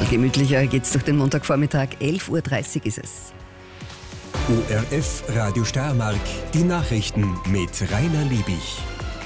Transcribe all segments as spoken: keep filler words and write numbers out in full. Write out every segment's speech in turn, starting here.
Gemütlicher geht's durch den Montagvormittag. elf Uhr dreißig ist es. O R F Radio Steiermark, die Nachrichten mit Rainer Liebig.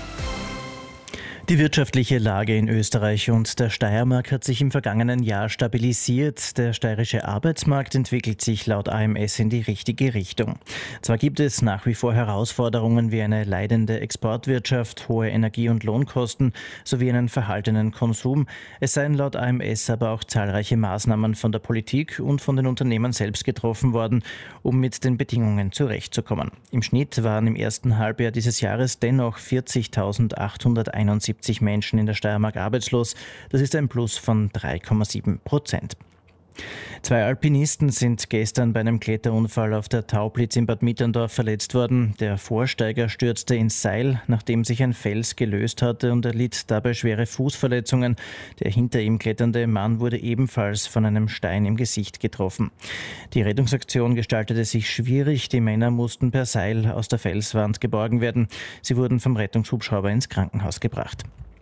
Die wirtschaftliche Lage in Österreich und der Steiermark hat sich im vergangenen Jahr stabilisiert. Der steirische Arbeitsmarkt entwickelt sich laut A M S in die richtige Richtung. Zwar gibt es nach wie vor Herausforderungen wie eine leidende Exportwirtschaft, hohe Energie- und Lohnkosten sowie einen verhaltenen Konsum. Es seien laut A M S aber auch zahlreiche Maßnahmen von der Politik und von den Unternehmen selbst getroffen worden, um mit den Bedingungen zurechtzukommen. Im Schnitt waren im ersten Halbjahr dieses Jahres dennoch vierzigtausendachthunderteinundsiebzig Menschen in der Steiermark arbeitslos. Das ist ein Plus von drei Komma sieben Prozent. Zwei Alpinisten sind gestern bei einem Kletterunfall auf der Taublitz in Bad Mitterndorf verletzt worden. Der Vorsteiger stürzte ins Seil, nachdem sich ein Fels gelöst hatte, und erlitt dabei schwere Fußverletzungen. Der hinter ihm kletternde Mann wurde ebenfalls von einem Stein im Gesicht getroffen. Die Rettungsaktion gestaltete sich schwierig. Die Männer mussten per Seil aus der Felswand geborgen werden. Sie wurden vom Rettungshubschrauber ins Krankenhaus gebracht.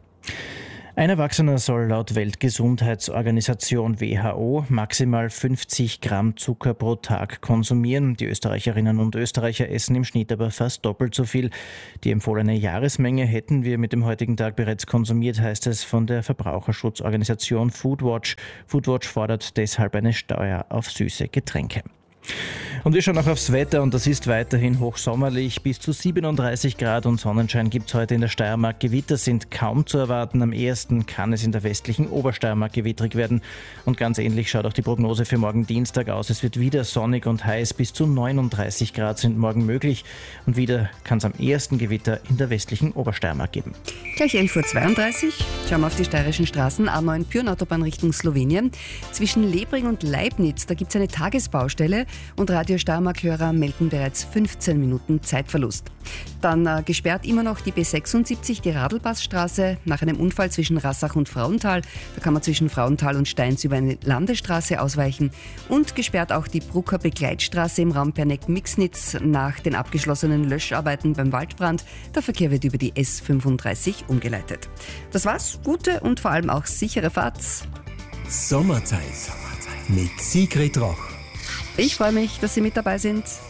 Ein Erwachsener soll laut Weltgesundheitsorganisation W H O maximal fünfzig Gramm Zucker pro Tag konsumieren. Die Österreicherinnen und Österreicher essen im Schnitt aber fast doppelt so viel. Die empfohlene Jahresmenge hätten wir mit dem heutigen Tag bereits konsumiert, heißt es von der Verbraucherschutzorganisation Foodwatch. Foodwatch fordert deshalb eine Steuer auf süße Getränke. Und wir schauen auch aufs Wetter, und das ist weiterhin hochsommerlich. Bis zu siebenunddreißig Grad und Sonnenschein gibt es heute in der Steiermark. Gewitter sind kaum zu erwarten. Am ehesten kann es in der westlichen Obersteiermark gewittrig werden. Und ganz ähnlich schaut auch die Prognose für morgen Dienstag aus. Es wird wieder sonnig und heiß. Bis zu neununddreißig Grad sind morgen möglich. Und wieder kann es am ehesten Gewitter in der westlichen Obersteiermark geben. Gleich elf Uhr zweiunddreißig. Schauen wir auf die steirischen Straßen. A neun Pyhrn-Autobahn Richtung Slowenien. Zwischen Lebring und Leibnitz, da gibt es eine Tagesbaustelle. Und Radio Steiermark-Hörer melden bereits fünfzehn Minuten Zeitverlust. Dann äh, gesperrt immer noch die B sechsundsiebzig, die Radlpassstraße, nach einem Unfall zwischen Rassach und Frauenthal. Da kann man zwischen Frauenthal und Steins über eine Landesstraße ausweichen. Und gesperrt auch die Brucker Begleitstraße im Raum Perneck-Mixnitz nach den abgeschlossenen Löscharbeiten beim Waldbrand. Der Verkehr wird über die S fünfunddreißig umgeleitet. Das war's. Gute und vor allem auch sichere Fahrt. Sommerzeit mit Sigrid Roch. Ich freue mich, dass Sie mit dabei sind.